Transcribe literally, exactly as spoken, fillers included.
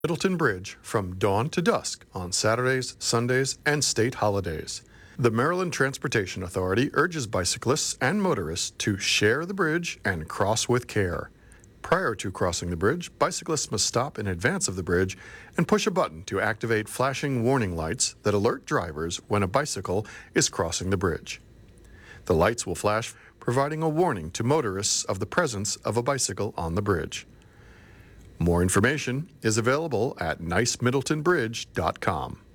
Middleton Bridge from dawn to dusk on Saturdays, Sundays, and state holidays. The Maryland Transportation Authority urges bicyclists and motorists to share the bridge and cross with care. Prior to crossing the bridge, bicyclists must stop in advance of the bridge and push a button to activate flashing warning lights that alert drivers when a bicycle is crossing the bridge. The lights will flash, providing a warning to motorists of the presence of a bicycle on the bridge. More information is available at nice middleton bridge dot com.